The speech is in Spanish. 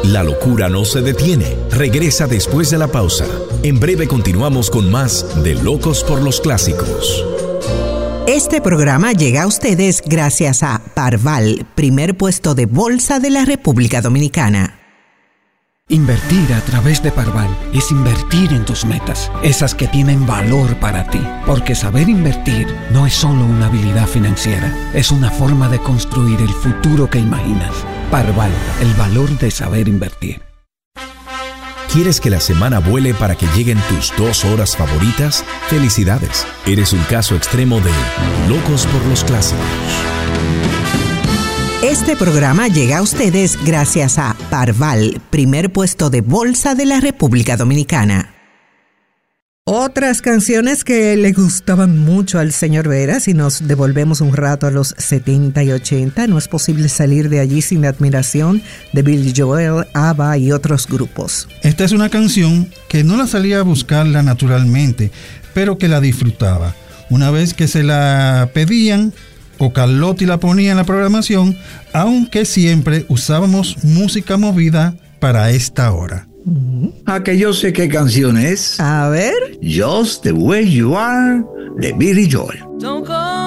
La locura no se detiene. Regresa después de la pausa. En breve continuamos con más de Locos por los Clásicos. Este programa llega a ustedes gracias a Parval, primer puesto de bolsa de la República Dominicana. Invertir a través de Parval es invertir en tus metas, esas que tienen valor para ti. Porque saber invertir no es solo una habilidad financiera, es una forma de construir el futuro que imaginas. Parval, el valor de saber invertir. ¿Quieres que la semana vuele para que lleguen tus 2 horas favoritas? ¡Felicidades! Eres un caso extremo de Locos por los Clásicos. Este programa llega a ustedes gracias a Parval, primer puesto de bolsa de la República Dominicana. Otras canciones que le gustaban mucho al señor Vera, si nos devolvemos un rato a los 70 y 80, no es posible salir de allí sin la admiración de Billy Joel, ABBA y otros grupos. Esta es una canción que no la salía a buscarla naturalmente, pero que la disfrutaba. Una vez que se la pedían, o Carlotti la ponía en la programación, aunque siempre usábamos música movida para esta hora. Que yo sé qué canción es. A ver. Just the Way You Are, de Billy Joel.